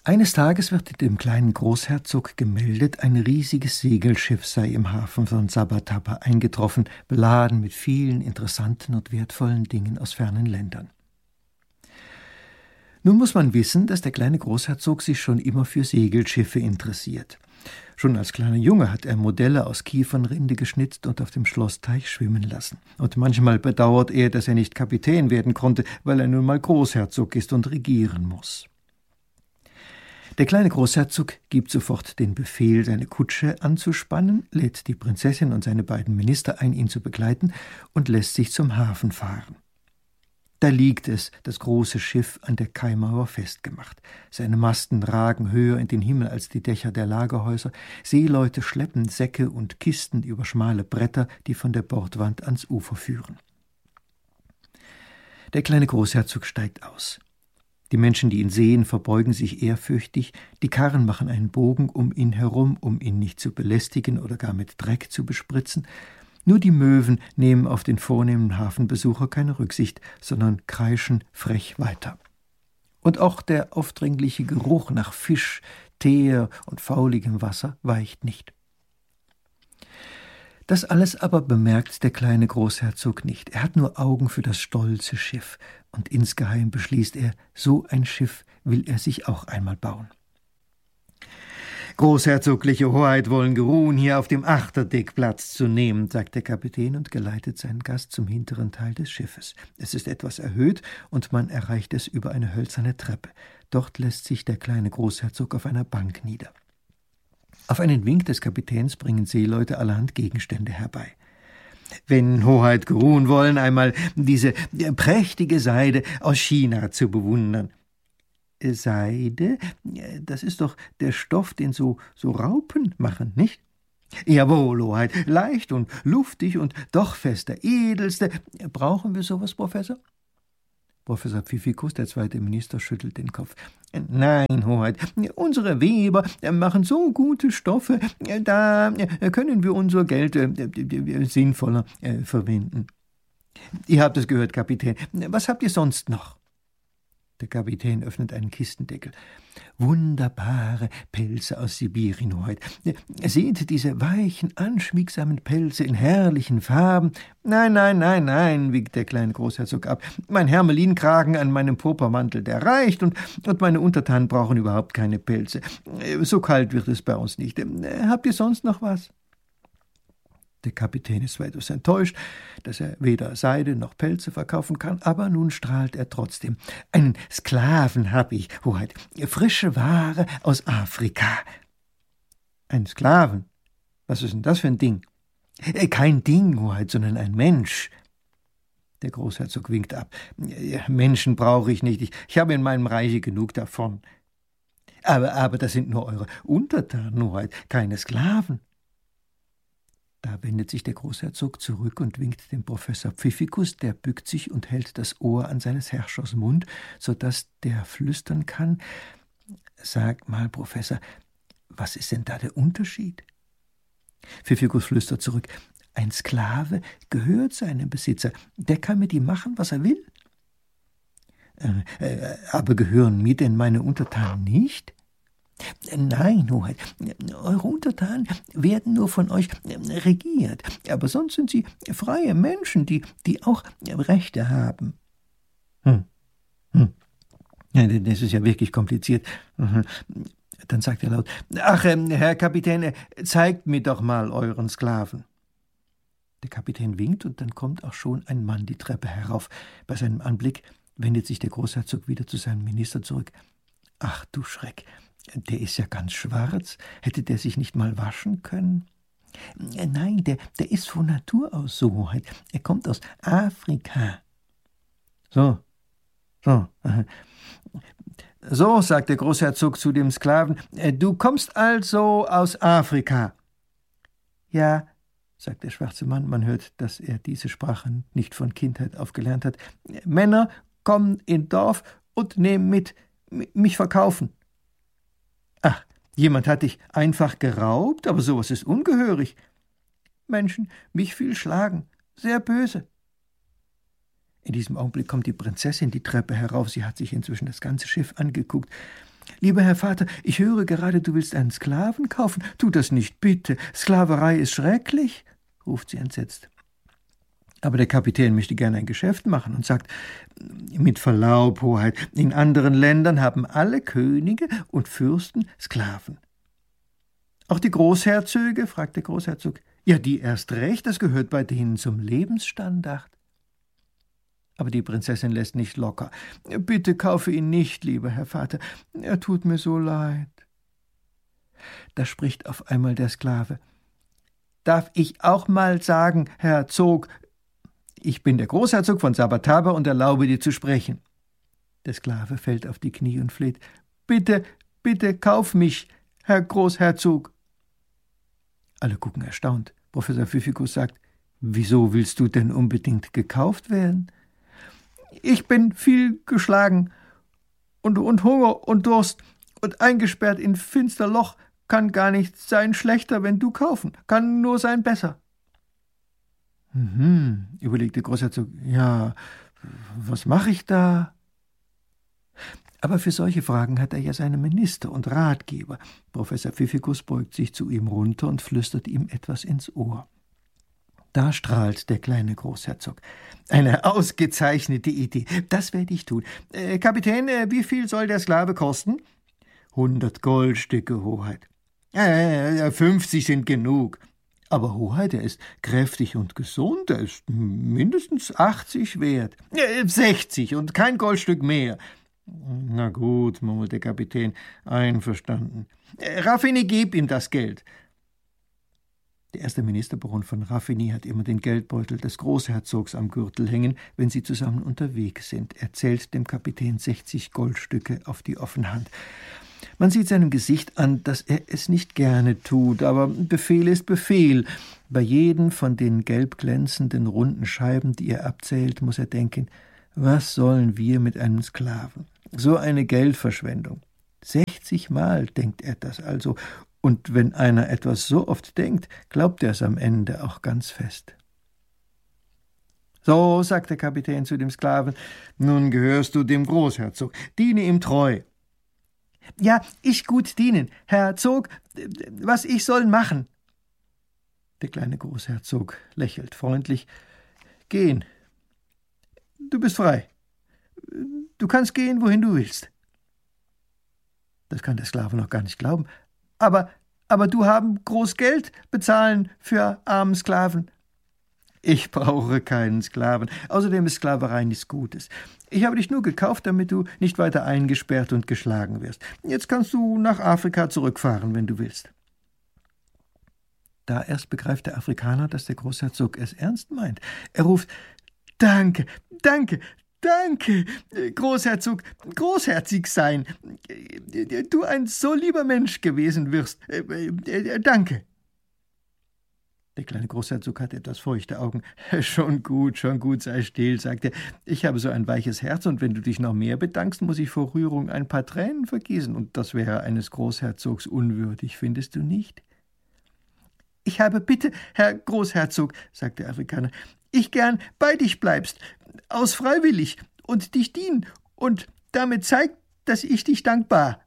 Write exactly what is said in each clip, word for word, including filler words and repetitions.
Eines Tages wird dem kleinen Großherzog gemeldet, ein riesiges Segelschiff sei im Hafen von Sabataba eingetroffen, beladen mit vielen interessanten und wertvollen Dingen aus fernen Ländern. Nun muss man wissen, dass der kleine Großherzog sich schon immer für Segelschiffe interessiert. Schon als kleiner Junge hat er Modelle aus Kiefernrinde geschnitzt und auf dem Schlossteich schwimmen lassen. Und manchmal bedauert er, dass er nicht Kapitän werden konnte, weil er nun mal Großherzog ist und regieren muss. Der kleine Großherzog gibt sofort den Befehl, seine Kutsche anzuspannen, lädt die Prinzessin und seine beiden Minister ein, ihn zu begleiten, und lässt sich zum Hafen fahren. Da liegt es, das große Schiff, an der Kaimauer festgemacht. Seine Masten ragen höher in den Himmel als die Dächer der Lagerhäuser. Seeleute schleppen Säcke und Kisten über schmale Bretter, die von der Bordwand ans Ufer führen. Der kleine Großherzog steigt aus. Die Menschen, die ihn sehen, verbeugen sich ehrfürchtig, die Karren machen einen Bogen um ihn herum, um ihn nicht zu belästigen oder gar mit Dreck zu bespritzen. Nur die Möwen nehmen auf den vornehmen Hafenbesucher keine Rücksicht, sondern kreischen frech weiter. Und auch der aufdringliche Geruch nach Fisch, Teer und fauligem Wasser weicht nicht. Das alles aber bemerkt der kleine Großherzog nicht. Er hat nur Augen für das stolze Schiff, und insgeheim beschließt er, so ein Schiff will er sich auch einmal bauen. »Großherzogliche Hoheit wollen geruhen, hier auf dem Achterdeck Platz zu nehmen«, sagt der Kapitän und geleitet seinen Gast zum hinteren Teil des Schiffes. Es ist etwas erhöht, und man erreicht es über eine hölzerne Treppe. Dort lässt sich der kleine Großherzog auf einer Bank nieder. Auf einen Wink des Kapitäns bringen Seeleute allerhand Gegenstände herbei. »Wenn Hoheit geruhen wollen, einmal diese prächtige Seide aus China zu bewundern.« »Seide? Das ist doch der Stoff, den so, so Raupen machen, nicht?« »Jawohl, Hoheit, leicht und luftig und doch fest, der edelste. Brauchen wir sowas, Professor?« Professor Pfiffikus, der zweite Minister, schüttelt den Kopf. »Nein, Hoheit, unsere Weber machen so gute Stoffe, da können wir unser Geld sinnvoller verwenden.« »Ihr habt es gehört, Kapitän. Was habt ihr sonst noch?« Der Kapitän öffnet einen Kistendeckel. »Wunderbare Pelze aus Sibirien, Hoheit. Seht diese weichen, anschmiegsamen Pelze in herrlichen Farben.« »Nein, nein, nein, nein«, winkt der kleine Großherzog ab. »Mein Hermelinkragen an meinem Purpurmantel, der reicht, und, und meine Untertanen brauchen überhaupt keine Pelze. So kalt wird es bei uns nicht. Habt ihr sonst noch was?« Der Kapitän ist weitaus enttäuscht, dass er weder Seide noch Pelze verkaufen kann, aber nun strahlt er trotzdem. »Einen Sklaven hab ich, Hoheit, frische Ware aus Afrika.« »Ein Sklaven? Was ist denn das für ein Ding?« »Kein Ding, Hoheit, sondern ein Mensch.« Der Großherzog winkt ab. »Menschen brauche ich nicht, ich, ich habe in meinem Reiche genug davon.« »Aber, aber das sind nur eure Untertanen, Hoheit, keine Sklaven.« Da wendet sich der Großherzog zurück und winkt dem Professor Pfiffikus, der bückt sich und hält das Ohr an seines Herrschers Mund, so dass der flüstern kann. »Sag mal, Professor, was ist denn da der Unterschied?« Pfiffikus flüstert zurück. »Ein Sklave gehört seinem Besitzer, der kann mit ihm machen, was er will.« Äh, äh, »Aber gehören mir denn meine Untertanen nicht?« »Nein, Hoheit, eure Untertanen werden nur von euch regiert, aber sonst sind sie freie Menschen, die, die auch Rechte haben.« Hm. Hm. Ja, das ist ja wirklich kompliziert. Dann sagt er laut, »Ach, Herr Kapitän, zeigt mir doch mal euren Sklaven.« Der Kapitän winkt, und dann kommt auch schon ein Mann die Treppe herauf. Bei seinem Anblick wendet sich der Großherzog wieder zu seinem Minister zurück. »Ach du Schreck! Der ist ja ganz schwarz. Hätte der sich nicht mal waschen können?« »Nein, der, der ist von Natur aus so, Hoheit. Er kommt aus Afrika.« »So, so. So«, sagt der Großherzog zu dem Sklaven, »du kommst also aus Afrika.« »Ja«, sagt der schwarze Mann, man hört, dass er diese Sprache nicht von Kindheit auf gelernt hat. »Männer kommen in Dorf und nehmen mit, mich verkaufen.« »Ach, jemand hat dich einfach geraubt, aber sowas ist ungehörig.« »Menschen, mich viel schlagen, sehr böse.« In diesem Augenblick kommt die Prinzessin die Treppe herauf. Sie hat sich inzwischen das ganze Schiff angeguckt. »Lieber Herr Vater, ich höre gerade, du willst einen Sklaven kaufen. Tu das nicht, bitte. Sklaverei ist schrecklich«, ruft sie entsetzt. Aber der Kapitän möchte gerne ein Geschäft machen und sagt, »Mit Verlaub, Hoheit, in anderen Ländern haben alle Könige und Fürsten Sklaven.« »Auch die Großherzöge?« fragt der Großherzog. »Ja, die erst recht, das gehört bei denen zum Lebensstandard.« Aber die Prinzessin lässt nicht locker. »Bitte kaufe ihn nicht, lieber Herr Vater, er tut mir so leid.« Da spricht auf einmal der Sklave. »Darf ich auch mal sagen, Herr Zog, ich bin der Großherzog von Sabataba und erlaube dir zu sprechen.« Der Sklave fällt auf die Knie und fleht. »Bitte, bitte, kauf mich, Herr Großherzog.« Alle gucken erstaunt. Professor Pfiffikus sagt, »Wieso willst du denn unbedingt gekauft werden?« »Ich bin viel geschlagen und, und Hunger und Durst und eingesperrt in finster Loch, kann gar nicht sein schlechter, wenn du kaufen, kann nur sein besser.« »Mhm«, überlegte Großherzog, »ja, was mache ich da?« Aber für solche Fragen hat er ja seine Minister und Ratgeber. Professor Pfiffikus beugt sich zu ihm runter und flüstert ihm etwas ins Ohr. Da strahlt der kleine Großherzog. »Eine ausgezeichnete Idee, das werde ich tun. Äh, Kapitän, äh, wie viel soll der Sklave kosten?« »Hundert Goldstücke, Hoheit.« »Äh, fünfzig sind genug.« »Aber Hoheit, er ist kräftig und gesund, er ist mindestens achtzig wert.« »Äh, sechzig und kein Goldstück mehr.« »Na gut«, murmelt der Kapitän, »einverstanden. Äh, Raffini, gib ihm das Geld.« Der erste Ministerbaron von Raffini hat immer den Geldbeutel des Großherzogs am Gürtel hängen, wenn sie zusammen unterwegs sind. Er zählt dem Kapitän sechzig Goldstücke auf die offene Hand. Man sieht seinem Gesicht an, dass er es nicht gerne tut, aber Befehl ist Befehl. Bei jedem von den gelb glänzenden, runden Scheiben, die er abzählt, muss er denken, was sollen wir mit einem Sklaven? So eine Geldverschwendung. Sechzigmal denkt er das also, und wenn einer etwas so oft denkt, glaubt er es am Ende auch ganz fest. »So«, sagt der Kapitän zu dem Sklaven, »nun gehörst du dem Großherzog, diene ihm treu.« »Ja, ich gut dienen, Herr Zog, was ich soll machen?« Der kleine Großherzog lächelt freundlich. »Gehen. Du bist frei. Du kannst gehen, wohin du willst.« Das kann der Sklave noch gar nicht glauben. »Aber, aber du haben groß Geld bezahlen für armen Sklaven.« »Ich brauche keinen Sklaven. Außerdem ist Sklaverei nichts Gutes. Ich habe dich nur gekauft, damit du nicht weiter eingesperrt und geschlagen wirst. Jetzt kannst du nach Afrika zurückfahren, wenn du willst.« Da erst begreift der Afrikaner, dass der Großherzog es ernst meint. Er ruft, »Danke, danke, danke, Großherzog, großherzig sein. Du ein so lieber Mensch gewesen wirst. Danke.« Der kleine Großherzog hat etwas feuchte Augen. »Schon gut, schon gut, sei still«, sagt er. »Ich habe so ein weiches Herz, und wenn du dich noch mehr bedankst, muss ich vor Rührung ein paar Tränen vergießen, und das wäre eines Großherzogs unwürdig, findest du nicht?« »Ich habe bitte, Herr Großherzog«, sagt der Afrikaner, »ich gern bei dich bleibst, aus freiwillig, und dich dienen, und damit zeigt, dass ich dich dankbar.«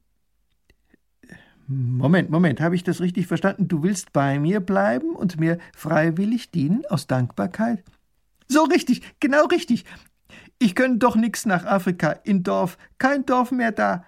»Moment, Moment, habe ich das richtig verstanden? Du willst bei mir bleiben und mir freiwillig dienen, aus Dankbarkeit?« »So richtig, genau richtig. Ich könnt doch nix nach Afrika, in Dorf, kein Dorf mehr da.«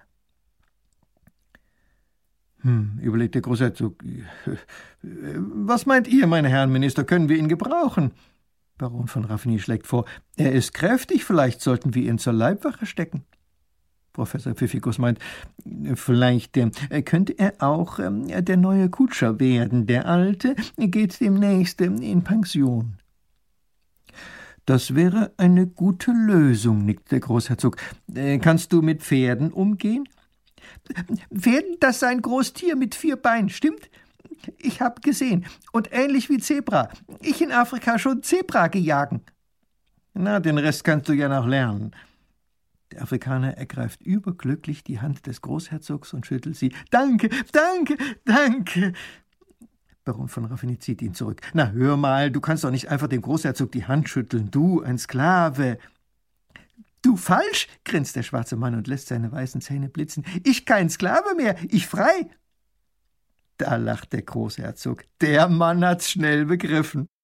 Hm, überlegt der Großherzog. »Was meint ihr, meine Herren Minister, können wir ihn gebrauchen?« Baron von Raffini schlägt vor, »Er ist kräftig, vielleicht sollten wir ihn zur Leibwache stecken.« Professor Pfiffikus meint, vielleicht äh, könnte er auch äh, der neue Kutscher werden. Der alte geht demnächst äh, in Pension. »Das wäre eine gute Lösung«, nickt der Großherzog. Äh, »Kannst du mit Pferden umgehen?« »Pferden, das sei ein Großtier mit vier Beinen, stimmt? Ich hab gesehen. Und ähnlich wie Zebra. Ich in Afrika schon Zebra gejagen.« »Na, den Rest kannst du ja noch lernen.« Der Afrikaner ergreift überglücklich die Hand des Großherzogs und schüttelt sie. »Danke, danke, danke!« Baron von Raffini zieht ihn zurück. »Na, hör mal, du kannst doch nicht einfach dem Großherzog die Hand schütteln. Du, ein Sklave.« »Du falsch«, grinst der schwarze Mann und lässt seine weißen Zähne blitzen. »Ich kein Sklave mehr, ich frei.« Da lacht der Großherzog. Der Mann hat's schnell begriffen.